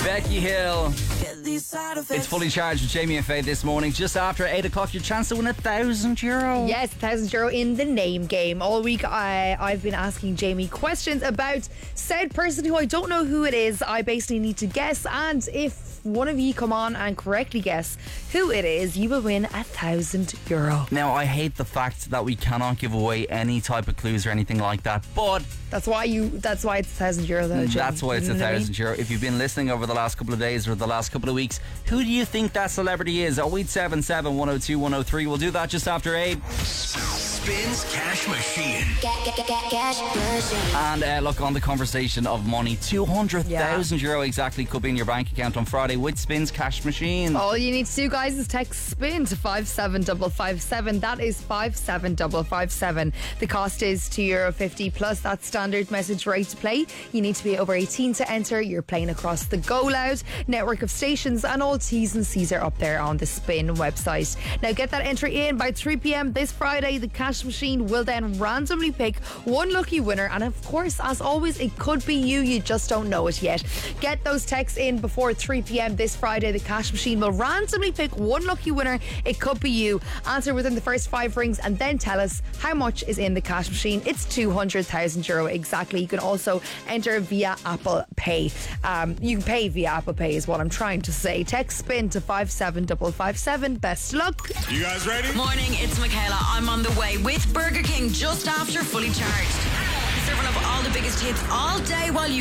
Becky Hill. It's Fully Charged with Jamie and Faye this morning. Just after 8 o'clock, your chance to win €1,000. Yes, €1,000 in the name game. All week I've been asking Jamie questions about said person who I don't know who it is. I basically need to guess, and if one of you come on and correctly guess who it is, you will win €1,000. Now, I hate the fact that we cannot give away any type of clues or anything like that, but that's why it's €1,000 though, Jamie. That's why it's You know what I mean? €1,000. If you've been listening over the last couple of days or the last couple of weeks, who do you think that celebrity is? 0877 102 103. We'll do that just after 8. Spins Cash Machine. Cash machine. And look, on the conversation of money, €200,000 exactly could be in your bank account on Friday with Spins Cash Machine. All you need to do, guys, is text SPIN to 57557. That is 57557. The cost is €2.50 plus that standard message rate to play. You need to be over 18 to enter. You're playing across the Go Loud network of stations, and all T's and C's are up there on the Spin website. Now get that entry in by 3 p.m. this Friday. The Cash Machine will then randomly pick one lucky winner, and of course, as always, it could be you just don't know it yet. Get those texts in before 3 p.m. this Friday. The Cash Machine will randomly pick one lucky winner. It could be you. Answer within the first 5 rings and then tell us how much is in the Cash Machine. It's €200,000 exactly. You can also enter via Apple Pay. You can pay via Apple Pay is what I'm trying to say. Text SPIN to 57557. Best luck. You guys ready? Morning, it's Michaela. I'm on the way with Burger King just after Fully Charged. Serving up all the biggest hits all day while you